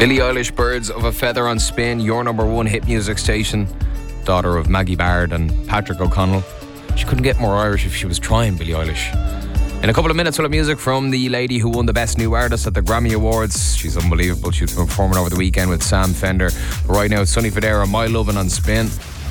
Billie Eilish, Birds of a Feather on Spin, your number one hit music station. Daughter of Maggie Bard and Patrick O'Connell. She couldn't get more Irish if she was trying, Billie Eilish. In a couple of minutes we'll have music from the lady who won the Best New Artist at the Grammy Awards. She's unbelievable. She was performing over the weekend with Sam Fender. But right now it's Sonny Fodera, My Lovin' on Spin.